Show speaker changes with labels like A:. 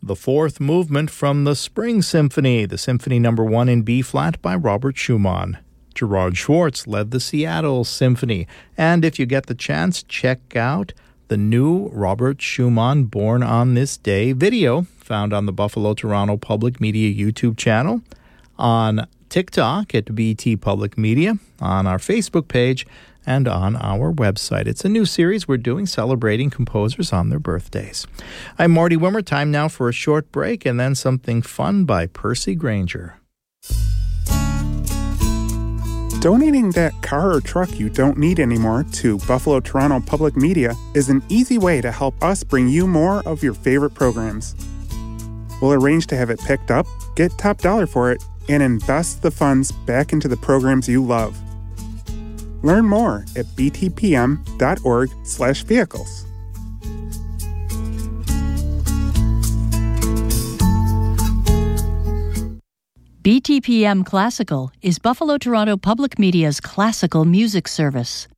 A: the fourth movement from the Spring Symphony, the Symphony No. 1 in B-flat by Robert Schumann. Gerard Schwartz led the Seattle Symphony. And if you get the chance, check out the new Robert Schumann Born on This Day video found on the Buffalo Toronto Public Media YouTube channel, on TikTok at BT Public Media, on our Facebook page, and on our website. It's a new series we're doing celebrating composers on their birthdays. I'm Marty Wimmer. Time now for a short break and then something fun by Percy Granger.
B: Donating that car or truck you don't need anymore to Buffalo Toronto Public Media is an easy way to help us bring you more of your favorite programs. We'll arrange to have it picked up, get top dollar for it, and invest the funds back into the programs you love. Learn more at btpm.org/vehicles.
C: BTPM Classical is Buffalo Toronto Public Media's classical music service.